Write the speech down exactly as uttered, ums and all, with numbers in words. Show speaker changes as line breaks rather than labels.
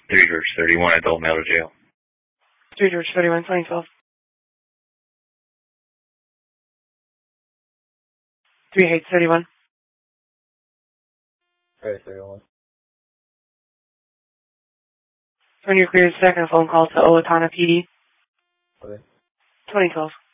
three George thirty-one, adult male to jail.
three George thirty-one, twenty twelve. three H thirty-one.
three thirty-one.
When you're clear, second phone call to Owatonna P D.
Okay.
twenty twelve.